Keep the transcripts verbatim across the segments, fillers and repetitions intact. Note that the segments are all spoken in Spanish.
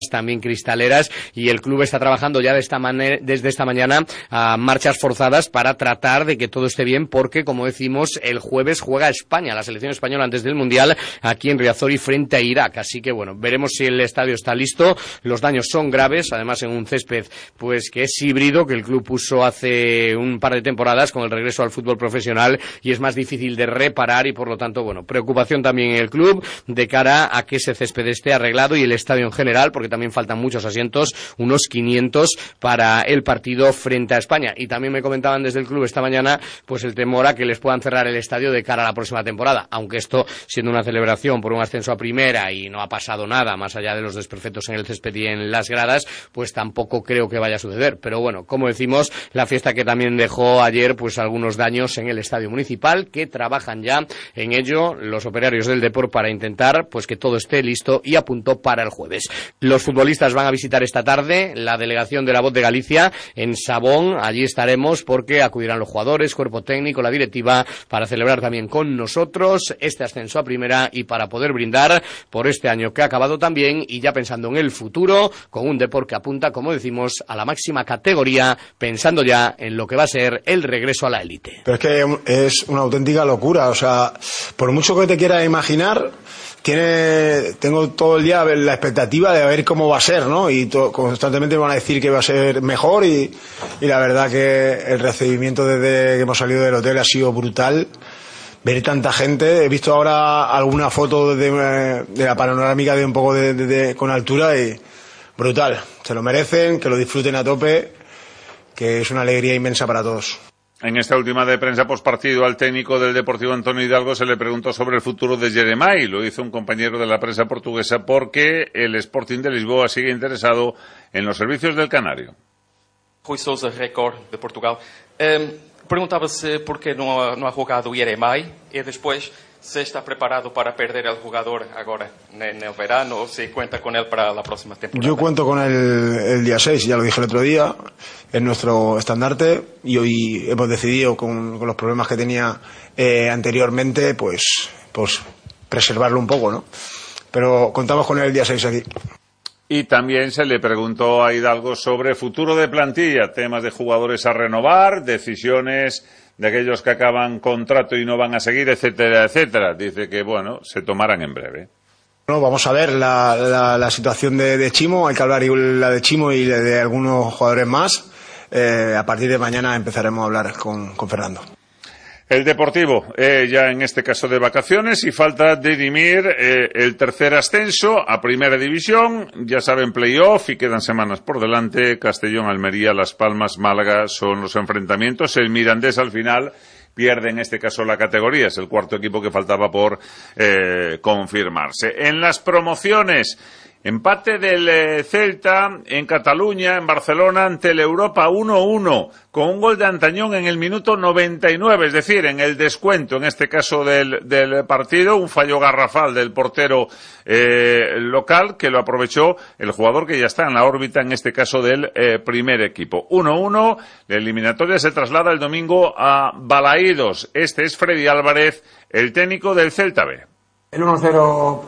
también cristaleras, y el club está trabajando ya de esta manera, desde esta mañana a marchas forzadas para tratar de que todo esté bien, porque, como decimos, el jueves juega España, la selección española, antes del Mundial, aquí en Riazori frente a Irak. Así que, bueno, veremos si el estadio está listo. Los daños son graves, además en un césped pues que es híbrido, que el club puso hace un par de temporadas con el regreso al fútbol profesional, y es más difícil de reparar, y por lo tanto, bueno, preocupación también en el club de cara a que ese césped esté arreglado, y el estadio en general, porque también faltan muchos asientos, unos quinientos para el partido frente a España. Y también me comentaban desde el club esta mañana pues el temor a que les puedan cerrar el estadio de cara a la próxima temporada, aunque esto, siendo una celebración por un ascenso a primera y no ha pasado nada más allá de los desperfectos en el césped y en las gradas, pues tampoco creo que vaya a suceder. Pero bueno, como decimos, la fiesta que también dejó ayer pues algunos daños en el estadio municipal, que trabajan ya en ello los operarios del Depor para intentar pues que todo esté listo y a punto para el jueves. Los futbolistas van a visitar esta tarde la delegación de la Voz de Galicia en Sabón. Allí estaremos porque acudirán los jugadores, cuerpo técnico, la directiva, para celebrar también con nosotros este ascenso a primera y para poder brindar por este año que ha acabado también, y ya pensando en el futuro, con un Depor que apunta, como decimos, a la máxima categoría, pensando ya en lo que va a ser el regreso a la élite. Pero es que es una auténtica locura, o sea, por mucho que te quieras imaginar, tiene, tengo todo el día la expectativa de ver cómo va a ser, ¿no? Y to, constantemente me van a decir que va a ser mejor, y, y la verdad que el recibimiento desde que hemos salido del hotel ha sido brutal. Ver tanta gente, he visto ahora alguna foto de, de la panorámica de un poco de, de, de, con altura, y brutal. Se lo merecen, que lo disfruten a tope, que es una alegría inmensa para todos. En esta última de prensa postpartido al técnico del Deportivo Antonio Hidalgo se le preguntó sobre el futuro de Jeremai. Lo hizo un compañero de la prensa portuguesa porque el Sporting de Lisboa sigue interesado en los servicios del canario. Rui Sousa, Record de Portugal. Um, Perguntava-se por que não ha, não ha jogado Jeremai e depois se está preparado para perder el jugador ahora en el verano, o se cuenta con él para la próxima temporada. Yo cuento con él el día seis, ya lo dije el otro día, es nuestro estandarte, y hoy hemos decidido con, con los problemas que tenía eh, anteriormente, pues, pues preservarlo un poco, ¿no? Pero contamos con él el día seis aquí. Y también se le preguntó a Hidalgo sobre futuro de plantilla, temas de jugadores a renovar, decisiones de aquellos que acaban contrato y no van a seguir, etcétera, etcétera. Dice que, bueno, se tomarán en breve. No, vamos a ver la, la, la situación de, de Chimo, hay que hablar la de Chimo y de, de algunos jugadores más. Eh, a partir de mañana empezaremos a hablar con, con Fernando. El Deportivo, eh, ya en este caso de vacaciones, y falta dirimir eh, el tercer ascenso a Primera División. Ya saben, playoff, y quedan semanas por delante. Castellón, Almería, Las Palmas, Málaga son los enfrentamientos. El Mirandés al final pierde en este caso la categoría, es el cuarto equipo que faltaba por eh, confirmarse. En las promociones, empate del eh, Celta en Cataluña, en Barcelona, ante el Europa uno uno, con un gol de Antañón en el minuto noventa y nueve, es decir, en el descuento, en este caso del, del partido, un fallo garrafal del portero eh, local, que lo aprovechó el jugador que ya está en la órbita, en este caso del eh, primer equipo. uno uno, la eliminatoria se traslada el domingo a Balaídos. Este es Freddy Álvarez, el técnico del Celta B. El uno cero...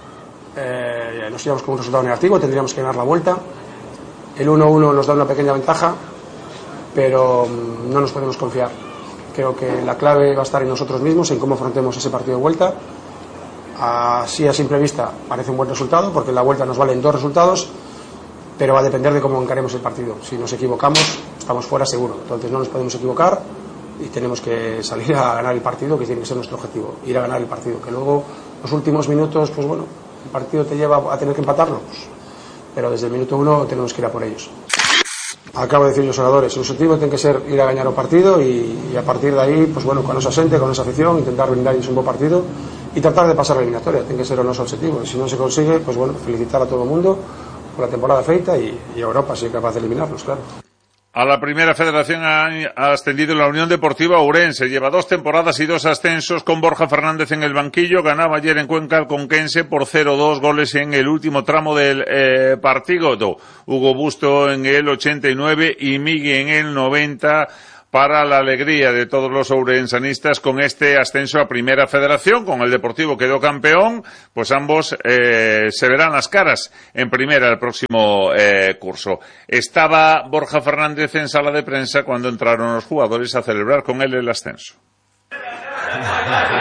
Eh, nos íbamos con un resultado negativo, tendríamos que ganar la vuelta. El uno uno nos da una pequeña ventaja, pero um, no nos podemos confiar. Creo que la clave va a estar en nosotros mismos, en cómo afrontemos ese partido de vuelta. Así a simple vista parece un buen resultado, porque en la vuelta nos valen dos resultados, pero va a depender de cómo encaremos el partido. Si nos equivocamos, estamos fuera seguro. Entonces no nos podemos equivocar y tenemos que salir a ganar el partido, que tiene que ser nuestro objetivo, ir a ganar el partido. Que luego los últimos minutos, pues bueno, el partido te lleva a tener que empatarlo, pues, pero desde el minuto uno tenemos que ir a por ellos. Acabo de decir los oradores, el objetivo tiene que ser ir a ganar un partido, y, y a partir de ahí, pues bueno, con esa gente, con esa afición, intentar brindar un buen partido y tratar de pasar la eliminatoria. Tiene que ser nuestro objetivo, y si no se consigue, pues bueno, felicitar a todo el mundo por la temporada feita, y, y Europa si es capaz de eliminarnos, claro. A la primera federación ha ascendido la Unión Deportiva Ourense. Lleva dos temporadas y dos ascensos, con Borja Fernández en el banquillo. Ganaba ayer en Cuenca al Conquense por cero dos, goles en el último tramo del eh, partido. Hugo Busto en el ochenta y nueve y Migui en el noventa para la alegría de todos los ourensanistas con este ascenso a Primera Federación. Con el Deportivo quedó campeón, pues ambos eh, se verán las caras en Primera el próximo eh, curso. Estaba Borja Fernández en sala de prensa cuando entraron los jugadores a celebrar con él el ascenso.